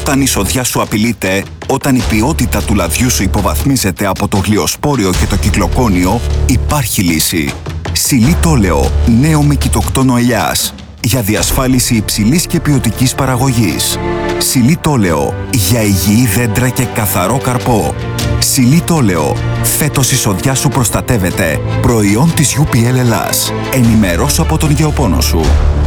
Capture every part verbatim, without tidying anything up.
Όταν η σοδιά σου απειλείται, όταν η ποιότητα του λαδιού σου υποβαθμίζεται από το γλιοσπόριο και το κυκλοκόνιο, υπάρχει λύση. Xylitoleo, νέο με κοιτοκτόνο ελιάς, για διασφάλιση υψηλής και ποιοτικής παραγωγής. Xylitoleo, για υγιή δέντρα και καθαρό καρπό. Xylitoleo, φέτος η σοδιά σου προστατεύεται. Προϊόν της γιου πι ελ Ελλάς. Ενημερώσου από τον γεωπόνο σου.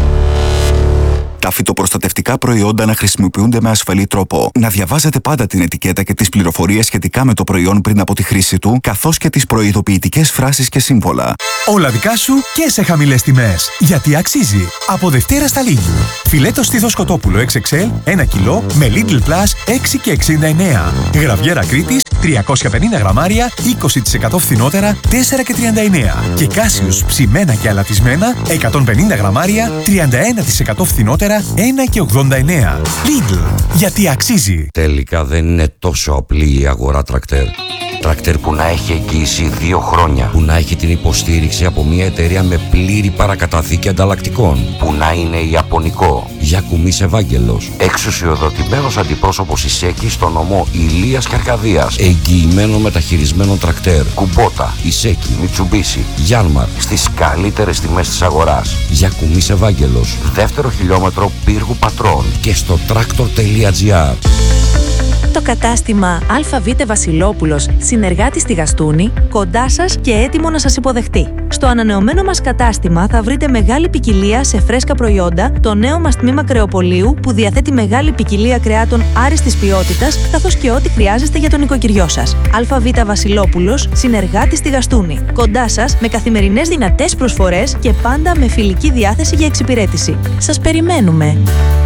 Τα φυτοπροστατευτικά προϊόντα να χρησιμοποιούνται με ασφαλή τρόπο. Να διαβάζετε πάντα την ετικέτα και τις πληροφορίες σχετικά με το προϊόν πριν από τη χρήση του, καθώς και τις προειδοποιητικές φράσεις και σύμβολα. Όλα δικά σου και σε χαμηλές τιμές. Γιατί αξίζει. Από Δευτέρα στα Lidl. Φιλέτο στήθος κοτόπουλο εξ εξ ελ, ένα κιλό, με Lidl Plus έξι και εξήντα εννέα. Γραβιέρα Κρήτης, τριακόσια πενήντα γραμμάρια, είκοσι τοις εκατό φθηνότερα, τέσσερα και τριάντα εννέα. Και Κάσιους ψημένα και αλατισμένα, εκατόν πενήντα γραμμάρια, τριάντα ένα τοις εκατό φθηνότερα, ένα και ογδόντα εννέα. Lidl. Γιατί αξίζει. Τελικά δεν είναι τόσο απλή η αγορά τρακτέρ. Τρακτέρ που να έχει εγγύηση δύο χρόνια. Που να έχει την υποστήριξη από μια εταιρεία με πλήρη παρακαταθήκη ανταλλακτικών. Που να είναι ιαπωνικό. Γιακουμής Ευάγγελος. Εξουσιοδοτημένος αντιπρόσωπος Ισέκη στο νομό Ηλίας και Αρκαδίας. Εγγυημένο μεταχειρισμένο τρακτέρ. Κουμπότα, Ισέκη, Μιτσουμπίσι, Γιάνμαρ. Στις καλύτερες τιμές της αγοράς. Γιακουμής Ευάγγελος. Δεύτερο χιλιόμετρο Πύργου Πατρών. Και στο τρακτορ τελεία τζι άρ. Το κατάστημα ΑΒ Βασιλόπουλος, συνεργάτη στη Γαστούνη, κοντά σας και έτοιμο να σας υποδεχτεί. Στο ανανεωμένο μας κατάστημα θα βρείτε μεγάλη ποικιλία σε φρέσκα προϊόντα, το νέο μας τμήμα κρεοπολίου που διαθέτει μεγάλη ποικιλία κρεάτων άριστης ποιότητας, καθώς και ό,τι χρειάζεστε για τον οικοκυριό σας. ΑΒ Βασιλόπουλος, συνεργάτη στη Γαστούνη. Κοντά σας με καθημερινές δυνατές προσφορές και πάντα με φιλική διάθεση για εξυπηρέτηση. Σας περιμένουμε!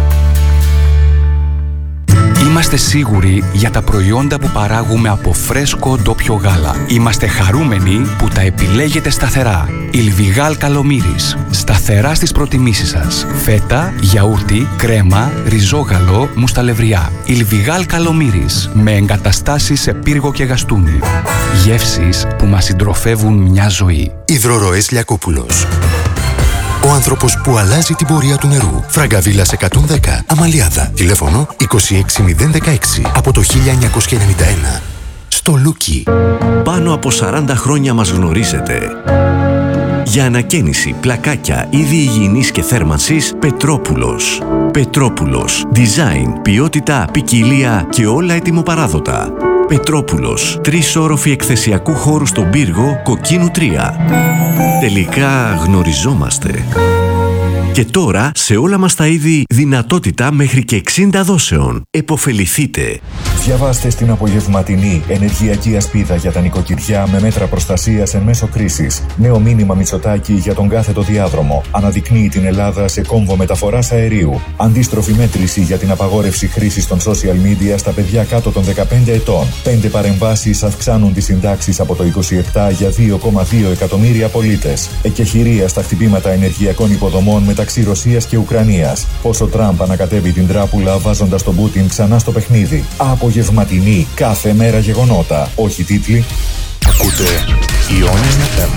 Είμαστε σίγουροι για τα προϊόντα που παράγουμε από φρέσκο ντόπιο γάλα. Είμαστε χαρούμενοι που τα επιλέγετε σταθερά. Ιλβιγάλ Καλομύρης. Σταθερά στις προτιμήσεις σας. Φέτα, γιαούρτι, κρέμα, ριζόγαλο, μουσταλευριά. Ιλβιγάλ Καλομύρης. Με εγκαταστάσεις σε Πύργο και Γαστούνη. Γεύσεις που μας συντροφεύουν μια ζωή. Υδροροές Λιακόπουλος. Ο άνθρωπος που αλλάζει την πορεία του νερού. Φραγκαβίλας εκατόν δέκα, Αμαλιάδα. Τηλέφωνο είκοσι έξι μηδέν δεκαέξι από το χίλια εννιακόσια ενενήντα ένα. Στο Λούκι. Πάνω από σαράντα χρόνια μας γνωρίζετε. Για ανακαίνιση, πλακάκια, είδη υγιεινής και θέρμανσης, Πετρόπουλος. Πετρόπουλος. Design, ποιότητα, ποικιλία και όλα ετοιμοπαράδοτα. Πετρόπουλος. Τρεις όροφοι εκθεσιακού χώρου στον Πύργο, Κοκκίνου τρία. Τελικά γνωριζόμαστε. Και τώρα σε όλα μας τα είδη δυνατότητα μέχρι και εξήντα δόσεων. Εποφεληθείτε. Διαβάστε στην απογευματινή ενεργειακή ασπίδα για τα νοικοκυριά με μέτρα προστασίας εν μέσω κρίσης. Νέο μήνυμα Μητσοτάκη για τον κάθετο διάδρομο. Αναδεικνύει την Ελλάδα σε κόμβο μεταφοράς αερίου. Αντίστροφη μέτρηση για την απαγόρευση χρήσης των social media στα παιδιά κάτω των δεκαπέντε ετών. Πέντε παρεμβάσεις αυξάνουν τις συντάξεις από το είκοσι επτά για δύο κόμμα δύο εκατομμύρια πολίτες. Εκεχηρία στα χτυπήματα ενεργειακών υποδομών μεταξύ Ρωσίας και Ουκρανίας. Πώς ο Τραμπ ανακατεύει την τράπουλα βάζοντας τον Πούτιν ξανά στο παιχνίδι. Απογευματινή, κάθε μέρα γεγονότα. Όχι τίτλοι. Ακούτε Ιόνες εφ εμ.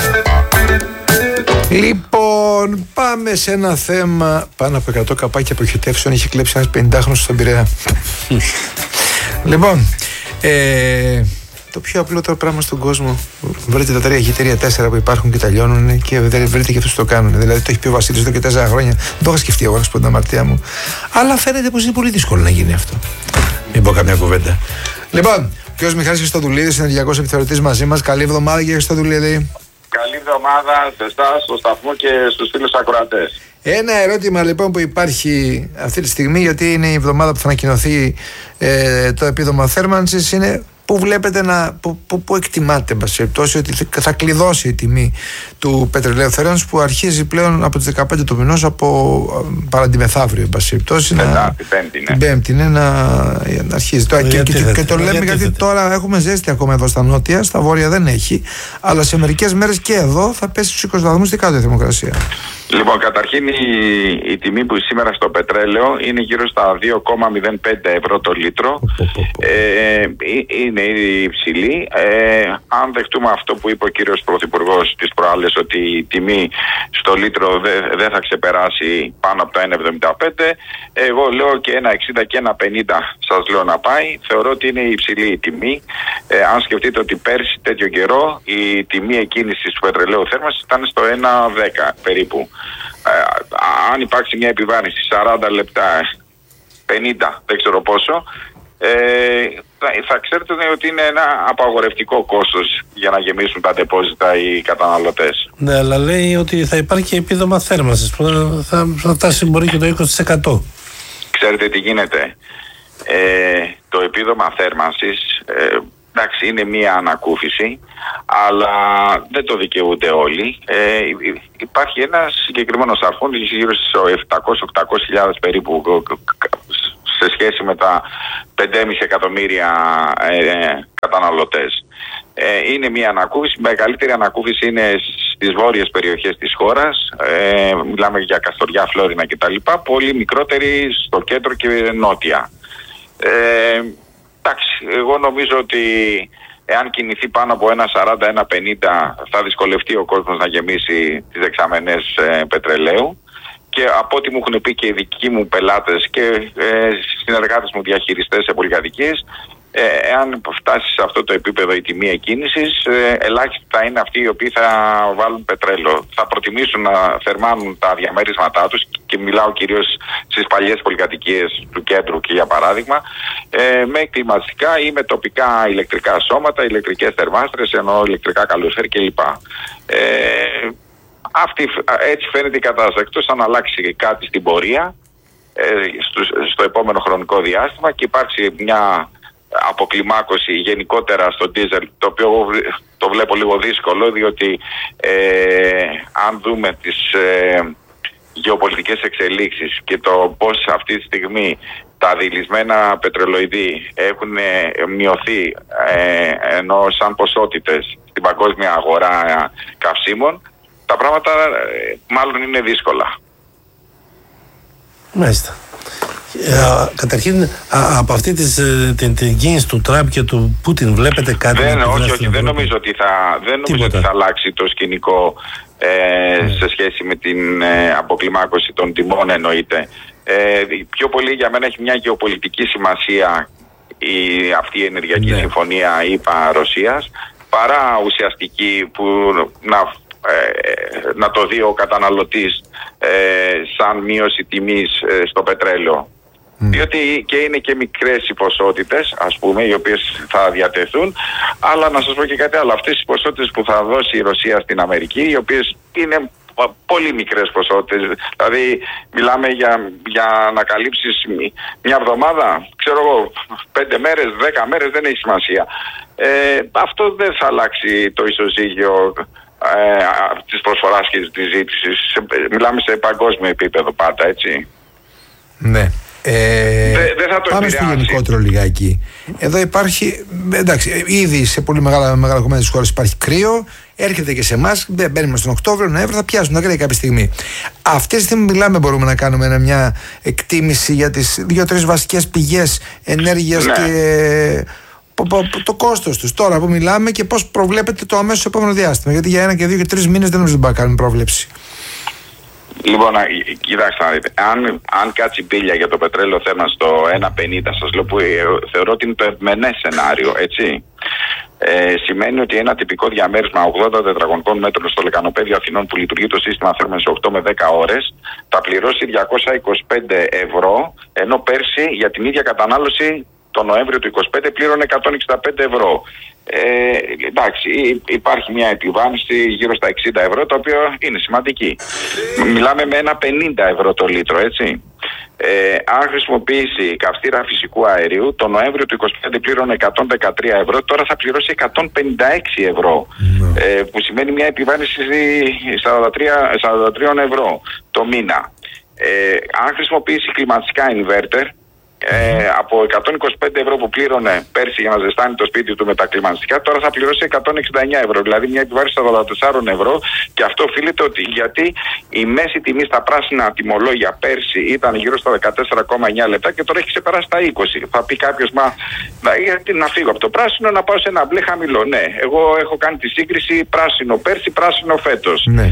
Λοιπόν, πάμε σε ένα θέμα. Πάνω από εκατό καπάκια προχετεύσεων είχε κλέψει ένας πενηντάχρονος στον Πειραιά. Λοιπόν, ε, το πιο απλότερο πράγμα στον κόσμο. Βρείτε τα τρία γη τέσσερα που υπάρχουν και τα λιώνουν και βρείτε και αυτούς που το κάνουν. Δηλαδή το έχει πει ο Βασίλης εδώ και τέσσερα χρόνια. Δεν το είχα σκεφτεί εγώ να σου πω την αμαρτία μου. Αλλά φαίνεται πως είναι πολύ δύσκολο να γίνει αυτό. Μην πω καμιά κουβέντα. Λοιπόν, ο κ. Μιχάλης Χριστοδουλίδης, ενεργειακός επιθεωρητής μαζί μας. Καλή εβδομάδα, κύριε Χριστοδουλίδη. Καλή εβδομάδα σε εσάς, στο σταθμό και στους φίλους ακροατές. Ένα ερώτημα λοιπόν που υπάρχει αυτή τη στιγμή, γιατί είναι η εβδομάδα που θα ανακοινωθεί ε, το επίδομα θέρμανσης, είναι πού βλέπετε να, πού, πού, πού εκτιμάτε εν πάση περιπτώσει ότι θα κλειδώσει η τιμή του πετρελαίου θέρμανσης που αρχίζει πλέον από τις δεκαπέντε του μηνός, από παρά τη μεθαύριο εν πάση περιπτώσει. Πέμπτη, πέμπτη, ναι. Την Πέμπτη είναι να, να αρχίζει. Τώρα, και, και, και το λέμε γιατί τώρα έχουμε ζέστη ακόμα εδώ στα νότια, στα βόρεια δεν έχει, αλλά σε μερικές μέρες και εδώ θα πέσει στους είκοσι βαθμούς την κάτω η θερμοκρασία. Λοιπόν, καταρχήν η, η τιμή που σήμερα στο πετρέλαιο είναι γύρω στα δύο κόμμα μηδέν πέντε ευρώ το λίτρο. Ε, είναι ήδη υψηλή. Ε, αν δεχτούμε αυτό που είπε ο κύριος Πρωθυπουργός τις προάλλες, ότι η τιμή στο λίτρο δεν δε θα ξεπεράσει πάνω από το ένα εβδομήντα πέντε, εγώ λέω και ένα εξήντα και ένα πενήντα σας λέω να πάει. Θεωρώ ότι είναι υψηλή η τιμή. Ε, αν σκεφτείτε ότι πέρσι τέτοιο καιρό η τιμή εκκίνησης του πετρελαίου θέρμανσης ήταν στο ένα δέκα περίπου. Ε, αν υπάρξει μια επιβάρυνση σαράντα λεπτά, πενήντα, δεν ξέρω πόσο, ε, θα, θα ξέρετε ότι είναι ένα απαγορευτικό κόστος για να γεμίσουν τα ντεπόζιτα οι καταναλωτές. Ναι, αλλά λέει ότι θα υπάρχει και επίδομα θέρμανσης που θα, θα φτάσει μπορεί και το είκοσι τοις εκατό. Ξέρετε τι γίνεται. Ε, το επίδομα θέρμανσης, ε, εντάξει, είναι μία ανακούφιση, αλλά δεν το δικαιούνται όλοι. Ε, υπάρχει ένας συγκεκριμένος αριθμός, γύρω στους επτακόσιες με οκτακόσιες χιλιάδες περίπου, σε σχέση με τα πέντε κόμμα πέντε εκατομμύρια ε, καταναλωτές. Ε, είναι μία ανακούφιση. Η μεγαλύτερη ανακούφιση είναι στις βόρειες περιοχές της χώρας. Ε, μιλάμε για Καστοριά, Φλόρινα κτλ. Πολύ μικρότερη στο κέντρο και νότια. Ε, εντάξει, εγώ νομίζω ότι εάν κινηθεί πάνω από ένα σαράντα, ένα πενήντα θα δυσκολευτεί ο κόσμος να γεμίσει τις δεξαμενές ε, πετρελαίου. Και από ό,τι μου έχουν πει και οι δικοί μου πελάτες και ε, συνεργάτες μου διαχειριστές σε πολυκατοικίες, ε, εάν φτάσει σε αυτό το επίπεδο η τιμή εκκίνησης, ε, ελάχιστοι θα είναι αυτοί οι οποίοι θα βάλουν πετρέλαιο. Θα προτιμήσουν να θερμάνουν τα διαμέρισμάτά τους, και μιλάω κυρίως στις παλιές πολυκατοικίες του κέντρου και για παράδειγμα, ε, με κλιματιστικά ή με τοπικά ηλεκτρικά σώματα, ηλεκτρικές θερμάστρες, ενώ ηλεκτρικά καλοσφαίρ κλπ. Ε, Αυτή, έτσι φαίνεται η κατάσταση. Εκτός αν αλλάξει κάτι στην πορεία ε, στο, στο επόμενο χρονικό διάστημα και υπάρξει μια αποκλιμάκωση γενικότερα στο ντίζελ, το οποίο το βλέπω λίγο δύσκολο, διότι ε, αν δούμε τις ε, γεωπολιτικές εξελίξεις και το πώς αυτή τη στιγμή τα δειλισμένα πετρελοειδή έχουν μειωθεί ε, ενώ σαν ποσότητες στην παγκόσμια αγορά καυσίμων, τα πράγματα ε, μάλλον είναι δύσκολα. Μάλιστα. Ε, καταρχήν α, από αυτή της, την, την κίνηση του Τραμπ και του Πούτιν βλέπετε κάτι? Δεν, όχι, όχι, δεν νομίζω ότι θα, δεν νομίζω ότι θα αλλάξει το σκηνικό ε, mm. σε σχέση με την ε, αποκλιμάκωση των τιμών, εννοείται. Ε, πιο πολύ για μένα έχει μια γεωπολιτική σημασία η, αυτή η ενεργειακή mm. συμφωνία ΗΠΑ Ρωσίας, παρά ουσιαστική που να Ε, να το δει ο καταναλωτής ε, σαν μείωση τιμής ε, στο πετρέλαιο. Mm. Διότι και είναι και μικρές οι ποσότητες, ας πούμε, οι οποίες θα διατεθούν, αλλά να σας πω και κάτι άλλο. Αυτές οι ποσότητες που θα δώσει η Ρωσία στην Αμερική, οι οποίες είναι πολύ μικρές ποσότητες, δηλαδή μιλάμε για, για να καλύψεις μια εβδομάδα, ξέρω εγώ, πέντε μέρες, δέκα μέρες, δεν έχει σημασία. Ε, αυτό δεν θα αλλάξει το ισοζύγιο Ε, της προσφοράς και της ζήτησης. Μιλάμε σε παγκόσμιο επίπεδο πάντα, έτσι. Ναι. Ε, δεν δε θα το πάμε επηρεάσει. στο γενικότερο λιγάκι. Εδώ υπάρχει, εντάξει, ήδη σε πολύ μεγάλα, μεγάλα κομμάτια της χώρας υπάρχει κρύο, έρχεται και σε εμάς, μπαίνουμε στον Οκτώβριο, Νοέμβριο, θα πιάσουν τα κρύα κάποια στιγμή. Αυτή τη στιγμή μιλάμε, μπορούμε να κάνουμε μια εκτίμηση για τις δύο-τρεις βασικές πηγές ενέργειας, ναι, και το κόστος τους τώρα που μιλάμε και πώς προβλέπετε το αμέσως επόμενο διάστημα? Γιατί για ένα και δύο και τρεις μήνες δεν νομίζω ότι μπορούμε να κάνουμε πρόβλεψη. Λοιπόν, κοιτάξτε να δείτε. Αν, αν κάτσει μπίλια για το πετρέλαιο θέμα στο ένα πενήντα, σας λέω, που θεωρώ ότι είναι το ευμενές σενάριο, έτσι. Ε, σημαίνει ότι ένα τυπικό διαμέρισμα ογδόντα τετραγωνικών μέτρων στο λεκανοπέδιο Αθηνών που λειτουργεί το σύστημα θέρμανσης οκτώ με δέκα ώρες θα πληρώσει διακόσια είκοσι πέντε ευρώ, ενώ πέρσι για την ίδια κατανάλωση το Νοέμβριο του είκοσι πέντε πλήρωνε εκατόν εξήντα πέντε ευρώ. Ε, εντάξει, υπάρχει μια επιβάρυνση γύρω στα εξήντα ευρώ, το οποίο είναι σημαντική. Μιλάμε με ένα πενήντα ευρώ το λίτρο, έτσι. Ε, αν χρησιμοποιήσει καυστήρα φυσικού αερίου, το Νοέμβριο του είκοσι πέντε πλήρωνε εκατόν δεκατρία ευρώ, τώρα θα πληρώσει εκατόν πενήντα έξι ευρώ, mm. ε, που σημαίνει μια επιβάρυνση σαράντα τρία ευρώ το μήνα. Ε, αν χρησιμοποιήσει κλιματιστικά inverter, Ε, από εκατόν είκοσι πέντε ευρώ που πλήρωνε πέρσι για να ζεστάνει το σπίτι του με τα κλιμανιστικά, τώρα θα πληρώσει εκατόν εξήντα εννέα ευρώ. Δηλαδή μια επιβάρυνση ογδόντα τέσσερα ευρώ. Και αυτό οφείλεται ότι γιατί η μέση τιμή στα πράσινα τιμολόγια πέρσι ήταν γύρω στα δεκατέσσερα κόμμα εννέα λεπτά και τώρα έχει ξεπεράσει τα είκοσι. Θα πει κάποιο, μα γιατί να φύγω από το πράσινο να πάω σε ένα μπλε χαμηλό. Ναι, εγώ έχω κάνει τη σύγκριση πράσινο πέρσι, πράσινο φέτος. Ναι.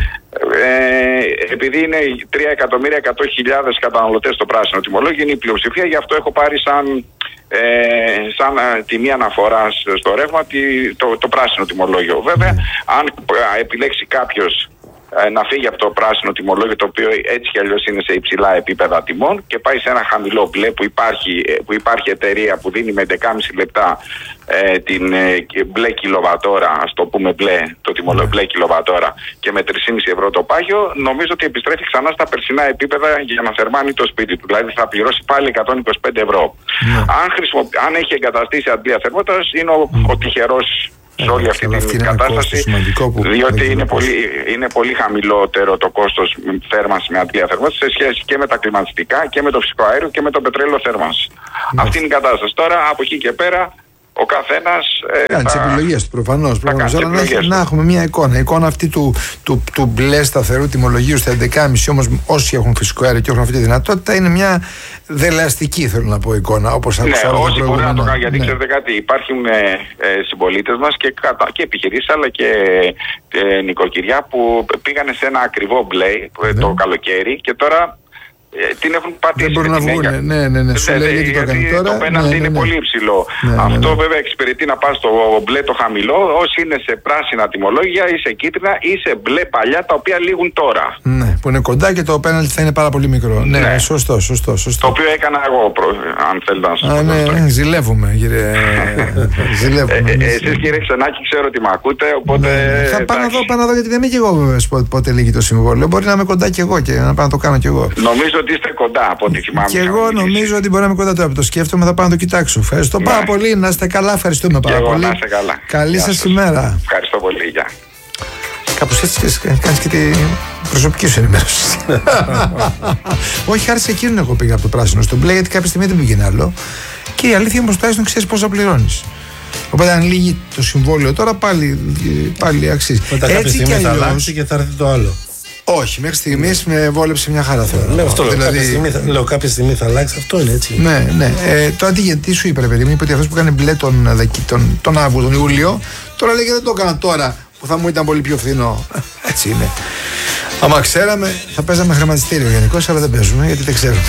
Ε, επειδή είναι τρία εκατομμύρια εκατό χιλιάδες καταναλωτές στο πράσινο τιμολόγιο, είναι η πλειοψηφία, γι' αυτό έχω πάρει σαν, ε, σαν ε, τιμή αναφοράς στο ρεύμα το, το πράσινο τιμολόγιο. Βέβαια, mm. αν ε, επιλέξει κάποιος ε, να φύγει από το πράσινο τιμολόγιο, το οποίο έτσι κι αλλιώς είναι σε υψηλά επίπεδα τιμών, και πάει σε ένα χαμηλό μπλε που υπάρχει, που υπάρχει εταιρεία που δίνει με έντεκα λεπτά ε, την ε, μπλε κιλοβατόρα, ας το πούμε μπλε, το τιμολόγιο μπλε κιλοβατόρα, και με τρία κόμμα πέντε ευρώ το πάγιο, νομίζω ότι επιστρέφει ξανά στα περσινά επίπεδα για να θερμάνει το σπίτι του. Δηλαδή θα πληρώσει πάλι εκατόν είκοσι πέντε ευρώ. Mm. Αν, χρησιμο... αν έχει εγκαταστήσει αντλία θερμότητας, είναι ο, mm. ο τυχερός σε όλη αυτή την κατάσταση, διότι είναι πολύ, είναι πολύ χαμηλότερο το κόστος θέρμανσης με αντλία θερμότητας σε σχέση και με τα κλιματιστικά και με το φυσικό αέριο και με το πετρέλαιο θέρμανσης. Mm. Αυτή είναι η κατάσταση. Τώρα από εκεί και πέρα ο καθένας κάνει τις επιλογές του προφανώς. προφανώς αλλά να, να έχουμε μια εικόνα. Η εικόνα αυτή του, του, του μπλε σταθερού τιμολογίου στα έντεκα κόμμα πέντε, όμως όσοι έχουν φυσικό αέριο και έχουν αυτή τη δυνατότητα, είναι μια δελεαστική, θέλω να πω, εικόνα. Όπως ναι, όσοι μπορούν να το κάνουν, γιατί ναι. ξέρετε κάτι, υπάρχουν ε, ε, συμπολίτες μας και, και επιχειρήσεις αλλά και ε, νοικοκυριά που πήγανε σε ένα ακριβό μπλε ναι. το καλοκαίρι και τώρα Ε, την έχουν πατήσει. Δεν μπορούν να βγουν. Ναι, ναι, ναι. Σου λέει γιατί το έκανε τώρα. Το πέναλτι ναι, ναι, ναι. είναι πολύ υψηλό. Ναι, ναι, ναι. Αυτό βέβαια εξυπηρετεί να πας στο μπλε το χαμηλό, όσοι είναι σε πράσινα τιμολόγια ή σε κίτρινα ή σε μπλε παλιά τα οποία λήγουν τώρα. Ναι, που είναι κοντά και το πέναλτι θα είναι πάρα πολύ μικρό. Ναι, ναι. Σωστό, σωστό, σωστό. Το οποίο έκανα εγώ, προ... αν θέλετε να σας πω. Ναι, ναι, ζηλεύουμε, κύριε. ζηλεύουμε. Ε, ε, εσείς κύριε Ξενάκη, ξέρω ότι με ακούτε, οπότε. Ναι. Θα πάω να δω, πάω να δω, γιατί δεν είμαι και εγώ βέβαια πότε λύγει το συμβόλαιο. Μπορεί να είμαι κοντά κι εγώ και να πάω να το κάνω κι εγώ. Νομίζω ότι είστε κοντά από ό,τι θυμάμαι. Και εγώ νομίζω ότι μπορεί να είμαι κοντά τώρα. Το σκέφτομαι, θα πάω να το κοιτάξω. Ευχαριστώ ναι. πάρα πολύ. Να είστε καλά, ευχαριστούμε πάρα εγώ, πολύ. Να είστε καλά. Καλή σας ημέρα. Ευχαριστώ πολύ. Γεια. Κάπως έτσι κάνεις και την προσωπική σου ενημέρωση. Όχι, χάρη σε εκείνον εγώ πήγα από το πράσινο στο μπλε, γιατί κάποια στιγμή δεν πήγαινε άλλο. Και η αλήθεια όμως τουλάχιστον ξέρεις πόσα πληρώνεις. Οπότε αν λύγει το συμβόλαιο τώρα πάλι, πάλι αξίζει. Μετά κάποια στιγμή θα αλλάξει και θα έρθει το άλλο. Όχι, μέχρι στιγμής με βόλεψε μια χαρά θέλω. Λέω, αυτό, δηλαδή... κάποια στιγμή θα, λέω κάποια στιγμή θα αλλάξει, αυτό είναι έτσι. Ναι, ναι. Ε, τώρα τι, γιατί σου είπε, ρε παιδί μου, είπε ότι αυτός που έκανε μπλε τον, τον, τον Αύγουστο, τον Ιούλιο, τώρα λέει και δεν το έκανα τώρα που θα μου ήταν πολύ πιο φθηνό. Έτσι είναι. Άμα ξέραμε, θα παίζαμε χρηματιστήριο γενικώς, αλλά δεν παίζουμε γιατί δεν ξέρουμε.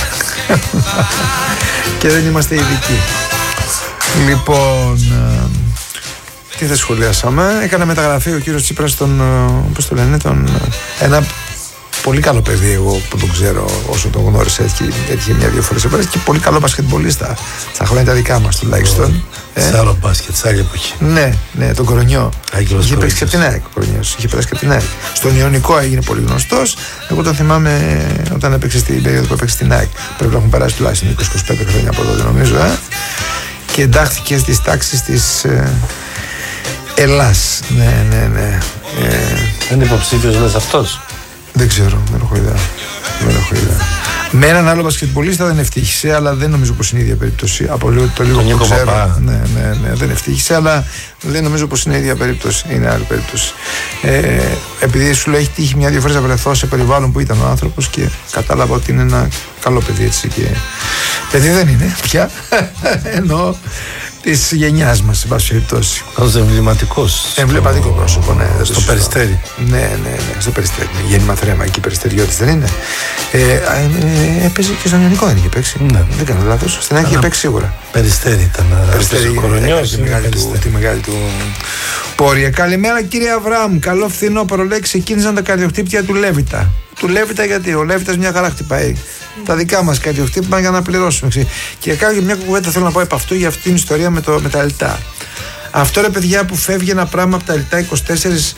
Και δεν είμαστε ειδικοί. Λοιπόν. Τι θα σχολιάσαμε, έκανε μεταγραφή ο κύριος Τσίπρας τον, πώς το λένε, τον, ένα πολύ καλό παιδί εγώ που τον ξέρω όσο τον γνώρισα, έτυχε μια-δύο φορές επέρας και πολύ καλό μπασκετμπολίστα στα χρόνια τα δικά μας τουλάχιστον. Σε άλλο μπάσκετ, σε άλλη εποχή. Ναι, ναι, τον Κορονιό. Είχε παίξει και από την ΑΕΚ ο Κορονιός, είχε παίξει και από την ΑΕΚ. Στον Ιωνικό έγινε πολύ γνωστός, εγώ τον θυμάμαι όταν έπαιξε στην περίοδο που έπαιξε στην ΑΕΚ. Πρέπει να έχουν περάσει τουλάχιστον είκοσι με είκοσι πέντε χρόνια από τότε νομίζω, ε? Και εντάχθηκε στις τάξεις της Ελλάς, ναι, ναι, ναι. Ε, είναι υποψήφιος μέσα αυτός. Δεν ξέρω, δεν έχω ιδέα. Δεν έχω ιδέα. Με έναν άλλο μπασκετμπολίστα δεν ευτύχησε, αλλά δεν νομίζω πως είναι η ίδια περίπτωση. Από λίγο, το λίγο που ξέρω. Ναι, ναι, ναι, δεν ευτύχησε, αλλά δεν νομίζω πως είναι η ίδια περίπτωση. Είναι άλλη περίπτωση. Ε, επειδή σου λέει έχει τύχει μια-δύο φορές να βρεθώ σε περιβάλλον που ήταν ο άνθρωπος και κατάλαβα ότι είναι ένα καλό παιδί έτσι. Και... παιδί δεν είναι πια. Εννοώ. Της γενιάς μας, σε πάση περιπτώσει. Ως εμβληματικός. Εμβληματικό στο... πρόσωπο, ναι. Στο Περιστέρι. Ναι, ναι, ναι, στο Περιστέρι. Γέννημα θρέμα, εκεί Περιστεριώτης δεν είναι. Ε, ε, έπαιζε και στον Ιωνικό, δεν είχε παίξει. Ναι. Δεν κάνω λάθος. Στην ΑΕΚ είχε παίξει σίγουρα. Περιστέρι ήταν. Περιστέρι, ο Κορονιός. Τη μεγάλη του πορεία. Καλημέρα κύριε Αβραάμ. Καλό φθινόπωρο, λέει, ξεκίνησαν τα καρδιοχτύπτια του Λέβητα. Του Λέβητα γιατί ο Λέβητας μια χαρά χτυπάει. Τα δικά μας καρδιοχτύπημα για να πληρώσουμε. Και κάνω μια κουβέντα θέλω να πω από αυτού για αυτήν την ιστορία με, το, με τα λιτά. Αυτό ρε παιδιά που φεύγει ένα πράγμα από τα λιτά εικοστή τέταρτη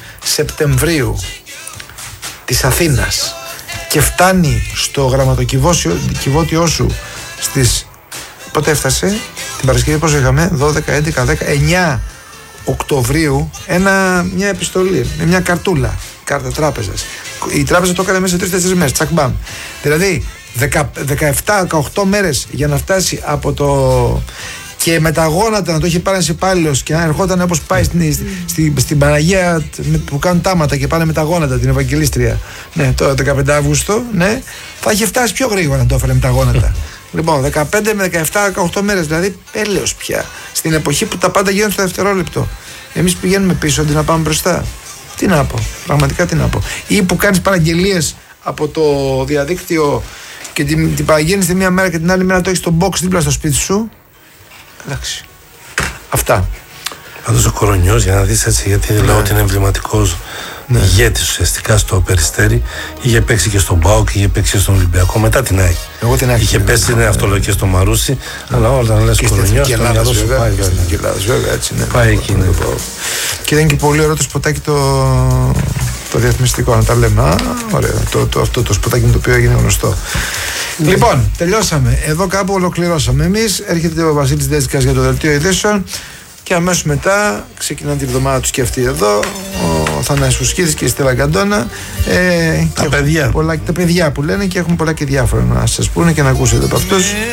της Αθήνας και φτάνει στο γραμματοκιβώτιό σου στις. Πότε έφτασε, την Παρασκευή πώς είχαμε, δώδεκα, έντεκα, δέκα, εννιά Οκτωβρίου, ένα, μια επιστολή με μια καρτούλα, κάρτα τράπεζας. Η τράπεζα το έκανε μέσα σε τρεις τέσσερις μέρες, τσακ μπαμ. Δηλαδή δεκαεπτά δεκαοκτώ μέρες για να φτάσει από το. Και με τα γόνατα να το έχει πάρει ένας υπάλληλος και να ερχόταν όπως πάει στην, στη, στην Παναγία που κάνουν τάματα και πάνε με τα γόνατα, την Ευαγγελίστρια. Ναι, το δεκαπέντε Αυγούστου, ναι, θα είχε φτάσει πιο γρήγορα να το έφερε με τα γόνατα. Λοιπόν, δεκαπέντε με δεκαεπτά δεκαοκτώ μέρες, δηλαδή έλεος πια. Στην εποχή που τα πάντα γίνονται στο δευτερόλεπτο. Εμείς πηγαίνουμε πίσω αντί να πάμε μπροστά. Τι να πω, πραγματικά τι να πω. Ή που κάνεις παραγγελίες από το διαδίκτυο και την, την παραγγέλνεις τη μία μέρα και την άλλη μέρα το έχεις στο box δίπλα στο σπίτι σου. Εντάξει. Αυτά. Πάντως ο Κορονιός, για να δεις έτσι, γιατί ναι. λέω ότι είναι εμβληματικός ναι. ηγέτης ουσιαστικά στο Περιστέρι, είχε παίξει και στον ΠΑΟΚ, είχε παίξει και στον Ολυμπιακό, μετά την ΑΕΚ. Εγώ την ΑΕΚ. Είχε πέσει, είναι αυτό λέω και στο Μαρούσι, ναι. αλλά όταν λες Κορονιός, το μυαλό σου πάει. Και στην Ελλάδας, βέβαια, έτσι είναι. Πάει εκεί, ναι. Και ήταν και πολύ ωραίο το σποτάκι το, το διαφημιστικό, να τα λέμε. Α, ωραίο. Το, το, αυτό το σποτάκι με το οποίο έγινε γνωστό. Ναι. Λοιπόν, τελειώσαμε. Εδώ κάπου ολοκληρώσαμε. Εμείς έρχεται ο Βασίλης Δέσδικας για το δελτίο ειδήσεων και αμέσως μετά ξεκινάνε τη βδομάδα τους και αυτοί εδώ. Ο Θανάσης Φουσκίδης και η Στέλλα Γκαντόνα. Ε, τα παιδιά. Πολλά, τα παιδιά που λένε και έχουν πολλά και διάφορα να σας πούνε και να ακούσετε από αυτούς.